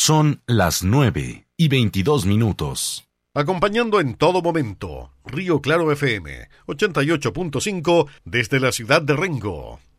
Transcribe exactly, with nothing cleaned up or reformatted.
Son las nueve y veintidós minutos. Acompañando en todo momento, Río Claro F M, ochenta y ocho punto cinco desde la ciudad de Rengo.